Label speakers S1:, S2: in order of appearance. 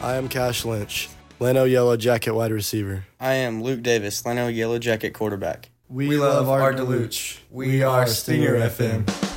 S1: I am Cash Lynch, Lano Yellow Jacket wide receiver.
S2: I am Luke Davis, Lano Yellow Jacket quarterback.
S3: We love Art DeLuch. We are Stinger FM.